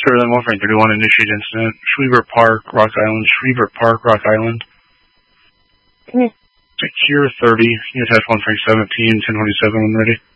Sterling 1 Frank 31, initiate incident. Schliever Park, Rock Island. Schliever Park, Rock Island. Come here. Secure 30, unit test 1 Frank 17, 1027 when ready.